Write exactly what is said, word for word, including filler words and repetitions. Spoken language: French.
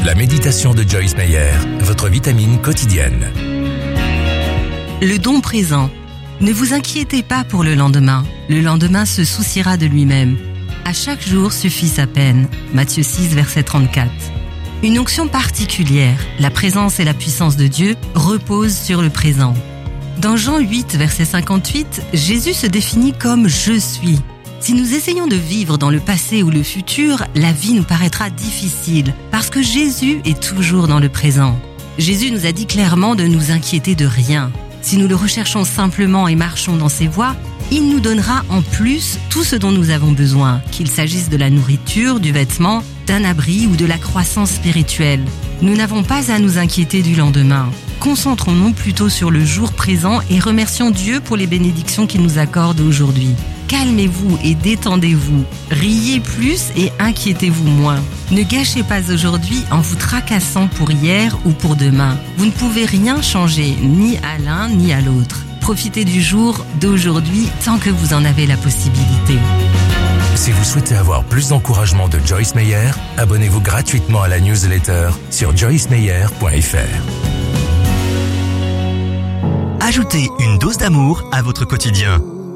La méditation de Joyce Meyer, votre vitamine quotidienne. Le don présent. Ne vous inquiétez pas pour le lendemain. Le lendemain se souciera de lui-même. À chaque jour suffit sa peine. Matthieu six, verset trente-quatre. Une onction particulière, la présence et la puissance de Dieu, reposent sur le présent. Dans Jean huit, verset cinquante-huit, Jésus se définit comme « Je suis ». Si nous essayons de vivre dans le passé ou le futur, la vie nous paraîtra difficile parce que Jésus est toujours dans le présent. Jésus nous a dit clairement de nous inquiéter de rien. Si nous le recherchons simplement et marchons dans ses voies, il nous donnera en plus tout ce dont nous avons besoin, qu'il s'agisse de la nourriture, du vêtement, d'un abri ou de la croissance spirituelle. Nous n'avons pas à nous inquiéter du lendemain. Concentrons-nous plutôt sur le jour présent et remercions Dieu pour les bénédictions qu'il nous accorde aujourd'hui. Calmez-vous et détendez-vous. Riez plus et inquiétez-vous moins. Ne gâchez pas aujourd'hui en vous tracassant pour hier ou pour demain. Vous ne pouvez rien changer, ni à l'un ni à l'autre. Profitez du jour d'aujourd'hui tant que vous en avez la possibilité. Si vous souhaitez avoir plus d'encouragement de Joyce Meyer, abonnez-vous gratuitement à la newsletter sur joyce meyer point f r. Ajoutez une dose d'amour à votre quotidien.